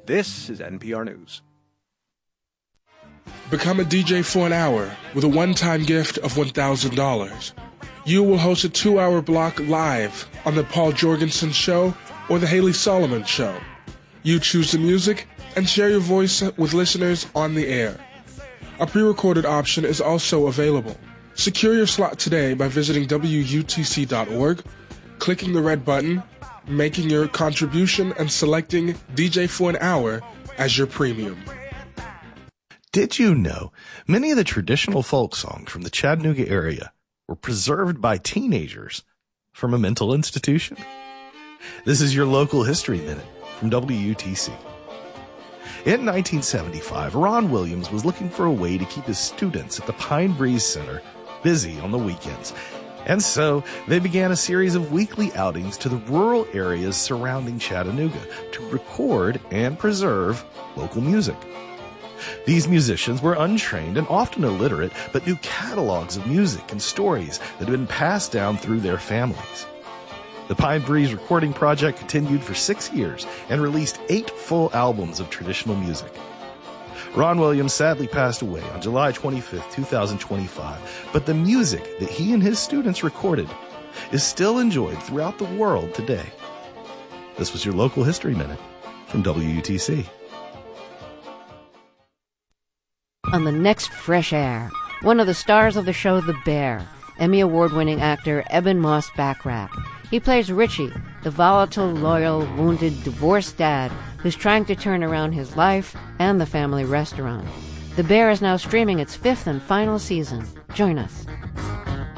This is NPR News. Become a DJ for an hour with a one-time gift of $1,000. You will host a 2-hour block live on The Paul Jorgensen Show or The Haley Solomon Show. You choose the music and share your voice with listeners on the air. A pre-recorded option is also available. Secure your slot today by visiting WUTC.org, clicking the red button, making your contribution, and selecting DJ for an hour as your premium. Did you know many of the traditional folk songs from the Chattanooga area were preserved by teenagers from a mental institution? This is your local history minute from WUTC. In 1975, Ron Williams was looking for a way to keep his students at the Pine Breeze Center busy on the weekends. And so they began a series of weekly outings to the rural areas surrounding Chattanooga to record and preserve local music. These musicians were untrained and often illiterate, but knew catalogs of music and stories that had been passed down through their families. The Pine Breeze Recording Project continued for 6 years and released 8 full albums of traditional music. Ron Williams sadly passed away on July 25, 2025, but the music that he and his students recorded is still enjoyed throughout the world today. This was your local history minute from WUTC. On the next Fresh Air, one of the stars of the show The Bear, Emmy Award-winning actor Eben Moss-Bachrach. He plays Richie, the volatile, loyal, wounded, divorced dad who's trying to turn around his life and the family restaurant. The Bear is now streaming its 5th and final season. Join us.